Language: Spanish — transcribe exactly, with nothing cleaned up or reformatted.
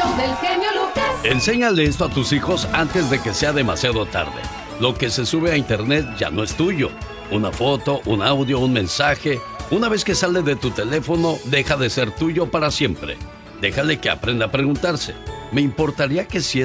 show del genio Lucas. Enséñale esto a tus hijos antes de que sea demasiado tarde. Lo que se sube a internet ya no es tuyo. Una foto, un audio, un mensaje. Una vez que sale de tu teléfono, deja de ser tuyo para siempre. Déjale que aprenda a preguntarse. Me importaría que si